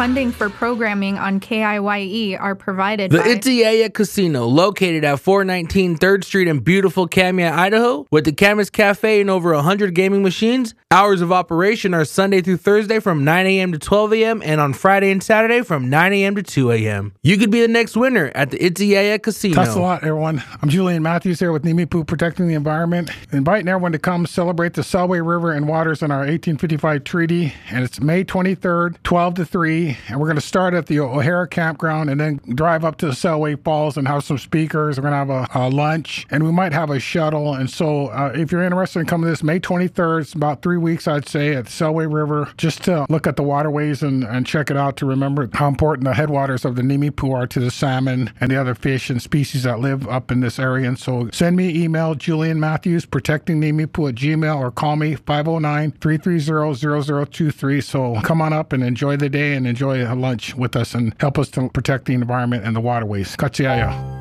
funding for programming on KIYE are provided The by Itiyaya Casino, located at 419 3rd Street in beautiful Kamia, Idaho, with the Camas Cafe and over 100 gaming machines. Hours of operation are Sunday through Thursday from 9 a.m. to 12 a.m. and on Friday and Saturday from 9 a.m. to 2 a.m. You could be the next winner at the Itiyaya Casino. Thanks a lot, everyone. I'm Julian Matthews here with Nimipu Protecting the Environment, inviting everyone to come celebrate the Selway River and waters in our 1855 treaty. And it's May 23rd, 12 to 3. And we're going to start at the O'Hara Campground and then drive up to the Selway Falls and have some speakers. We're going to have a lunch, and we might have a shuttle. And so if you're interested in coming to this May 23rd, it's about 3 weeks, I'd say, at the Selway River, just to look at the waterways and check it out, to remember how important the headwaters of the Nimipu are to the salmon and the other fish and species that live up in this area. And so send me an email, Julian Matthews, Protecting Nimipu at Gmail, or call me 509-330-0023. So come on up and enjoy the day and enjoy a lunch with us and help us to protect the environment and the waterways. Katsiaya.